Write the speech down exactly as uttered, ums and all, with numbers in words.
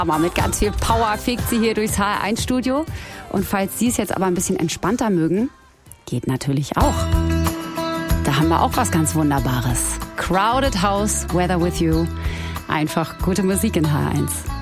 Aber mit ganz viel Power fegt sie hier durchs H R eins Studio. Und falls Sie es jetzt aber ein bisschen entspannter mögen, geht natürlich auch. Da haben wir auch was ganz Wunderbares. Crowded House, Weather with You. Einfach gute Musik in H R eins.